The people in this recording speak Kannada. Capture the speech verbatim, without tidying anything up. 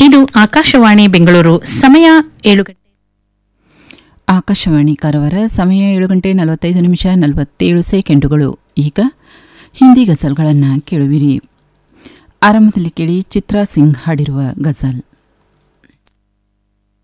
ಇದು ಆಕಾಶವಾಣಿ ಬೆಂಗಳೂರು. ಸಮಯ ಏಳು ಗಂಟೆ. ಆಕಾಶವಾಣಿ ಕಾರವಾರ. ಸಮಯ ಏಳು ಗಂಟೆ ನಲವತ್ತೈದು ನಿಮಿಷ ನಲವತ್ತೇಳು ಸೆಕೆಂಡುಗಳು. ಈಗ ಹಿಂದಿ ಗಜಲ್ಗಳನ್ನು ಕೇಳುವಿರಿ. ಆರಂಭದಲ್ಲಿ ಕೇಳಿ ಚಿತ್ರಾ ಸಿಂಗ್ ಹಾಡಿರುವ ಗಜಲ್.